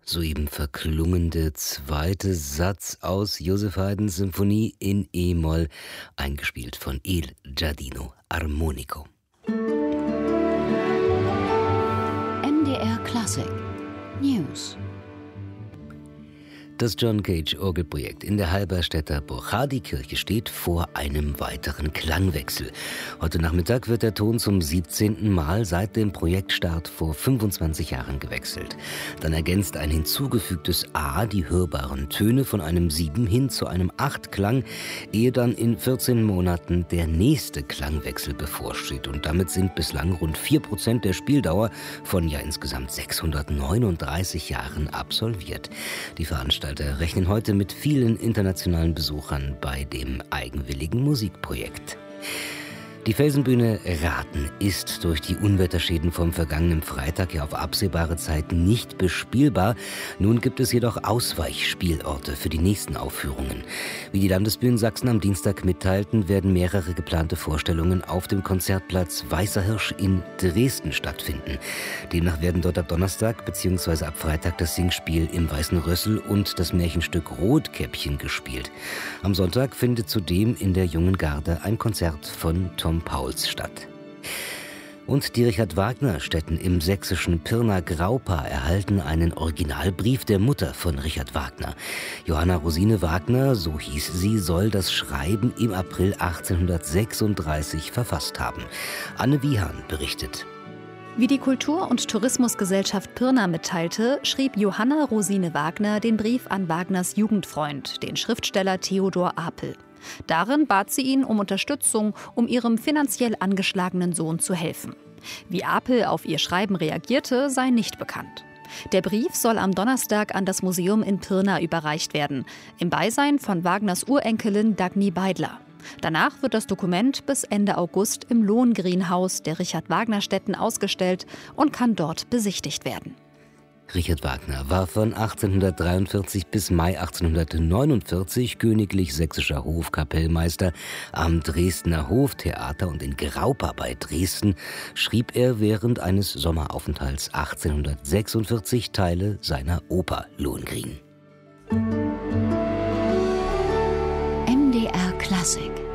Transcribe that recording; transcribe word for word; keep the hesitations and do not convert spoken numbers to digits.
Soeben verklungen der zweite Satz aus Joseph Haydns Symphonie in E-Moll, eingespielt von Il Giardino Armonico. M D R Klassik News. Das John Cage Orgelprojekt in der Halberstädter Burchardikirche steht vor einem weiteren Klangwechsel. Heute Nachmittag wird der Ton zum siebzehnten Mal seit dem Projektstart vor fünfundzwanzig Jahren gewechselt. Dann ergänzt ein hinzugefügtes A die hörbaren Töne von einem Sieben hin zu einem Acht-Klang, ehe dann in vierzehn Monaten der nächste Klangwechsel bevorsteht. Und damit sind bislang rund vier Prozent der Spieldauer von ja insgesamt sechshundertneununddreißig Jahren absolviert. Die Veranstalter rechnen heute mit vielen internationalen Besuchern bei dem eigenwilligen Musikprojekt. Die Felsenbühne Rathen ist durch die Unwetterschäden vom vergangenen Freitag ja auf absehbare Zeit nicht bespielbar. Nun gibt es jedoch Ausweichspielorte für die nächsten Aufführungen. Wie die Landesbühnen Sachsen am Dienstag mitteilten, werden mehrere geplante Vorstellungen auf dem Konzertplatz Weißer Hirsch in Dresden stattfinden. Demnach werden dort ab Donnerstag bzw. ab Freitag das Singspiel im Weißen Rössel und das Märchenstück Rotkäppchen gespielt. Am Sonntag findet zudem in der Jungen Garde ein Konzert von Tom Pauls statt. Und die Richard-Wagner-Stätten im sächsischen Pirna-Graupa erhalten einen Originalbrief der Mutter von Richard Wagner. Johanna Rosine Wagner, so hieß sie, soll das Schreiben im April achtzehnhundertsechsunddreißig verfasst haben. Anne Wiehan berichtet. Wie die Kultur- und Tourismusgesellschaft Pirna mitteilte, schrieb Johanna Rosine Wagner den Brief an Wagners Jugendfreund, den Schriftsteller Theodor Apel. Darin bat sie ihn um Unterstützung, um ihrem finanziell angeschlagenen Sohn zu helfen. Wie Apel auf ihr Schreiben reagierte, sei nicht bekannt. Der Brief soll am Donnerstag an das Museum in Pirna überreicht werden, im Beisein von Wagners Urenkelin Dagny Beidler. Danach wird das Dokument bis Ende August im Lohengrinhaus der Richard-Wagner-Stätten ausgestellt und kann dort besichtigt werden. Richard Wagner war von achtzehnhundertdreiundvierzig bis Mai achtzehnhundertneunundvierzig königlich sächsischer Hofkapellmeister am Dresdner Hoftheater, und in Graupa bei Dresden schrieb er während eines Sommeraufenthalts achtzehnhundertsechsundvierzig Teile seiner Oper Lohengrin. M D R Klassik.